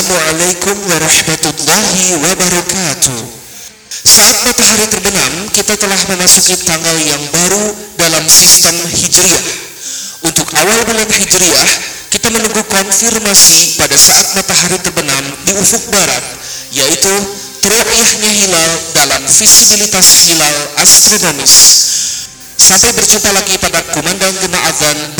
Assalamualaikum warahmatullahi wabarakatuh. Saat matahari terbenam, kita telah memasuki tanggal yang baru dalam sistem Hijriah. Untuk awal bulan Hijriah, kita menunggu konfirmasi pada saat matahari terbenam di ufuk barat, yaitu ru'yahnya hilal dalam visibilitas hilal astronomis. Sampai berjumpa lagi pada kumandang gema azan